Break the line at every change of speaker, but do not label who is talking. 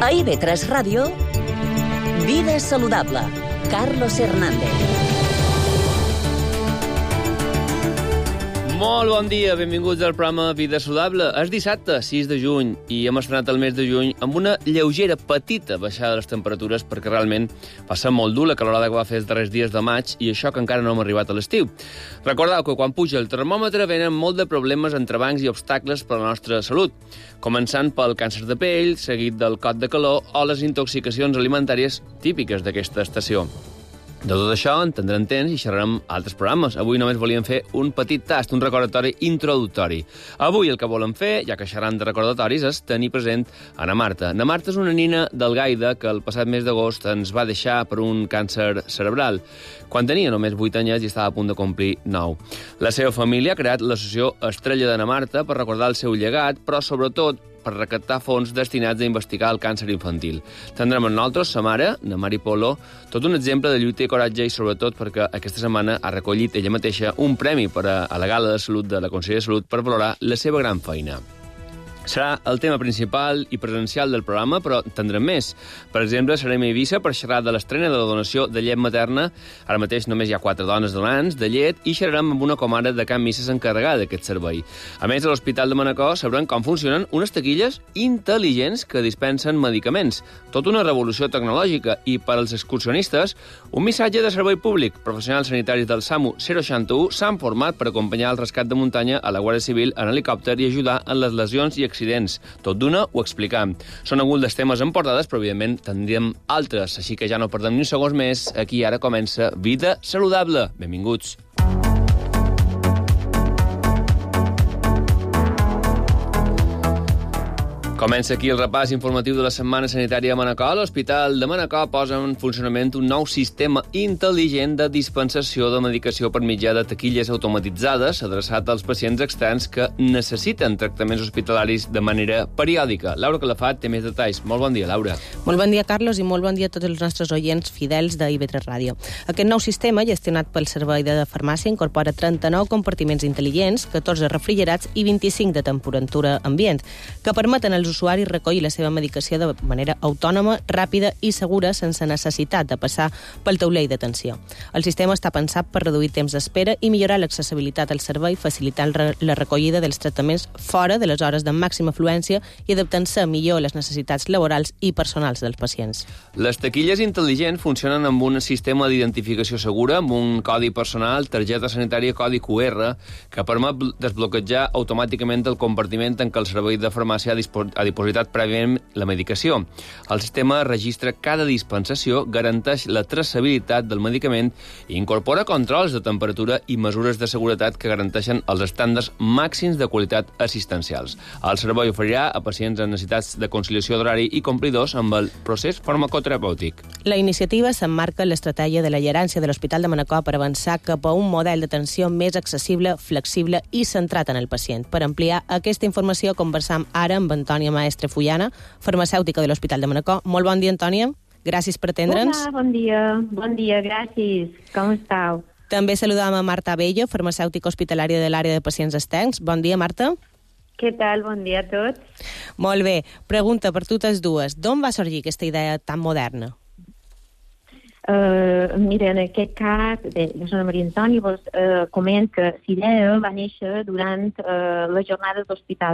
A IB3 Ràdio, Vida Saludable, Carlos Hernández.
Molt bon dia, benvinguts al programa Vida Saludable. És dissabte, 6 de juny, i hem estrenat el mes de juny amb una lleugera, petita baixada de les temperatures, perquè realment va ser molt dur la calorada que va fer els darrers dies de maig, i això que encara no hem arribat a l'estiu. Recordeu que quan puja el termòmetre venen molt de problemes, entrebancs i obstacles per a la nostra salut, començant pel càncer de pell, seguit del cot de calor o les intoxicacions alimentàries típiques d'aquesta estació. De tot això en tindrem temps i xerrarem altres programes. Avui només volíem fer un petit tast, un recordatori introductori. Avui el que volem fer, ja que xerram de recordatoris, és tenir present Ana Marta. Ana Marta és una nina d'Algaida que el passat mes d'agost ens va deixar per un càncer cerebral, quan tenia només 8 anys i estava a punt de complir 9. La seva família ha creat l'associació Estrella d'Ana Marta per recordar el seu llegat, però sobretot per recaptar fons destinats a investigar el càncer infantil. Tindrem amb nosaltres sa mare, na Mari Polo, tot un exemple de lluita i coratge, i sobretot perquè aquesta setmana ha recollit ella mateixa un premi a la Gala de Salut de la Conselleria de Salut per valorar la seva gran feina. Serà el tema principal i presencial del programa, però tindrem més. Per exemple, serem a Eivissa per xerrar de l'estrena de la donació de llet materna. Ara mateix només hi ha 4 dones donants de llet i xerrarem amb una comare de Can Misses encarregada d'aquest servei. A més, a l'Hospital de Manacor sabrem com funcionen unes taquilles intel·ligents que dispensen medicaments. Tot una revolució tecnològica, i per als excursionistes, un missatge de servei públic. Professionals sanitaris del SAMU 061 s'han format per acompanyar el rescat de muntanya a la Guàrdia Civil en helicòpter i ajudar en les lesions i accidents. Tot d'una ho explicam. Són alguns dels temes en portades, però evidentment tindríem altres, així que ja no perdem ni un segon més. Aquí ara comença Vida Saludable. Benvinguts. Comença aquí el repàs informatiu de la Setmana Sanitària a Manacor. L'Hospital de Manacor posa en funcionament un nou sistema intel·ligent de dispensació de medicació per mitjà de taquilles automatitzades adreçat als pacients externs que necessiten tractaments hospitalaris de manera periòdica. Laura Calafat té més detalls. Molt bon dia, Laura.
Molt bon dia, Carlos, i molt bon dia a tots els nostres oients fidels de IB3 Ràdio. Aquest nou sistema, gestionat pel Servei de Farmàcia, incorpora 39 compartiments intel·ligents, 14 refrigerats i 25 de temperatura ambient, que permeten als usuaris recollir la seva medicació de manera autònoma, ràpida i segura, sense necessitat de passar pel taulell d'atenció. El sistema està pensat per reduir temps d'espera i millorar l'accessibilitat al servei, facilitant la recollida dels tractaments fora de les hores de màxima afluència i adaptant-se millor a les necessitats laborals i personals dels pacients.
Les taquilles intel·ligents funcionen amb un sistema d'identificació segura, amb un codi personal, targeta sanitària, codi QR, que permet desbloquejar automàticament el compartiment en què el servei de farmàcia ha dipositat prèviament la medicació. El sistema registra cada dispensació, garanteix la traçabilitat del medicament i incorpora controls de temperatura i mesures de seguretat que garanteixen els estàndards màxims de qualitat assistencials. El servei oferirà a pacients amb necessitats de conciliació d'horari i complidors amb el procés farmacoterapèutic.
La iniciativa s'emmarca en l'estratègia de la gerència de l'Hospital de Manacor per avançar cap a un model d'atenció més accessible, flexible i centrat en el pacient. Per ampliar aquesta informació conversam ara amb Antònia Maestre Fullana, farmacèutica de l'Hospital de Manacor. Molt bon dia, Antònia. Gràcies per atendre'ns.
Hola, bon dia. Bon dia, gràcies. Com estàu?
També saludam a Marta Abello, farmacèutica hospitalària de l'àrea de pacients externs. Bon dia, Marta.
Què tal? Bon dia a tots.
Molt bé. Pregunta per totes dues. D'on va sorgir aquesta idea tan moderna?
Mira, en aquest cas, jo soc Maria Antònia, comento que l'idea va néixer durant les jornades d'hospital